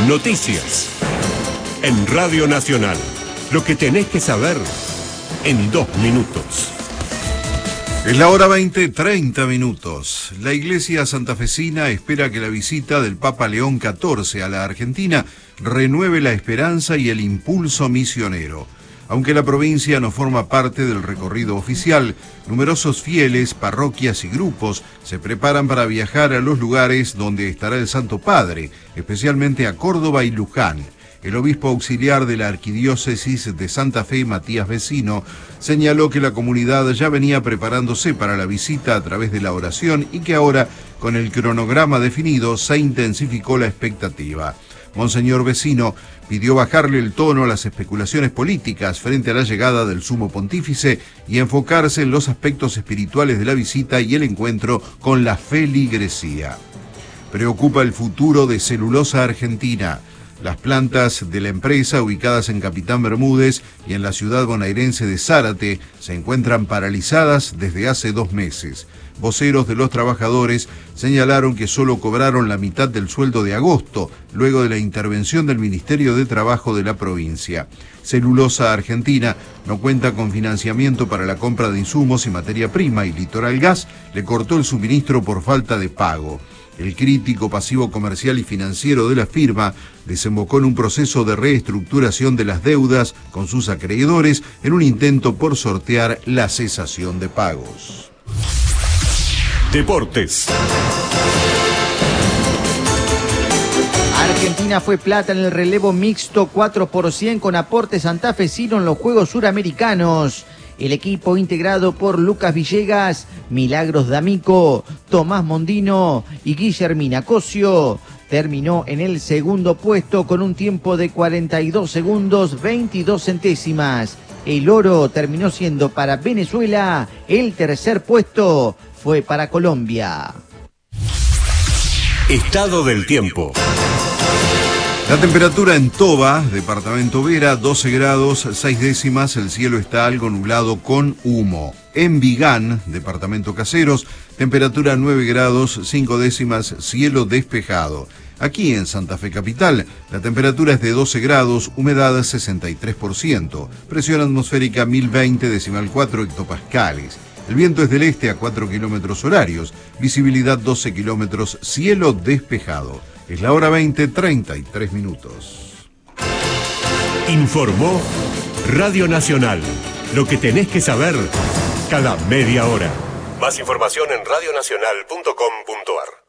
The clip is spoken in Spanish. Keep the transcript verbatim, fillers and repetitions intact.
Noticias. En Radio Nacional. Lo que tenés que saber en dos minutos. Es la hora veinte, treinta minutos. La Iglesia santafesina espera que la visita del Papa León catorce a la Argentina renueve la esperanza y el impulso misionero. Aunque la provincia no forma parte del recorrido oficial, numerosos fieles, parroquias y grupos se preparan para viajar a los lugares donde estará el Santo Padre, especialmente a Córdoba y Luján. El obispo auxiliar de la Arquidiócesis de Santa Fe, Matías Vecino, señaló que la comunidad ya venía preparándose para la visita a través de la oración y que ahora, con el cronograma definido, se intensificó la expectativa. Monseñor Vecino pidió bajarle el tono a las especulaciones políticas frente a la llegada del Sumo Pontífice y enfocarse en los aspectos espirituales de la visita y el encuentro con la feligresía. Preocupa el futuro de Celulosa Argentina. Las plantas de la empresa, ubicadas en Capitán Bermúdez y en la ciudad bonaerense de Zárate, se encuentran paralizadas desde hace dos meses. Voceros de los trabajadores señalaron que solo cobraron la mitad del sueldo de agosto, luego de la intervención del Ministerio de Trabajo de la provincia. Celulosa Argentina no cuenta con financiamiento para la compra de insumos y materia prima y Litoral Gas le cortó el suministro por falta de pago. El crítico pasivo comercial y financiero de la firma desembocó en un proceso de reestructuración de las deudas con sus acreedores en un intento por sortear la cesación de pagos. Deportes. Argentina fue plata en el relevo mixto cuatro por cien con aporte santafesino en los Juegos Suramericanos. El equipo integrado por Lucas Villegas, Milagros D'Amico, Tomás Mondino y Guillermina Cosio terminó en el segundo puesto con un tiempo de cuarenta y dos segundos veintidós centésimas. El oro terminó siendo para Venezuela, el tercer puesto fue para Colombia. Estado del tiempo. La temperatura en Toba, departamento Vera, doce grados, seis décimas, el cielo está algo nublado con humo. En Vigán, departamento Caseros, temperatura nueve grados, cinco décimas, cielo despejado. Aquí en Santa Fe Capital, la temperatura es de doce grados, humedad sesenta y tres por ciento, presión atmosférica mil veinte decimal cuatro hectopascales. El viento es del este a cuatro kilómetros horarios, visibilidad doce kilómetros, cielo despejado. Es la hora veinte, treinta y tres minutos. Informó Radio Nacional. Lo que tenés que saber cada media hora. Más información en radio nacional punto com punto ar.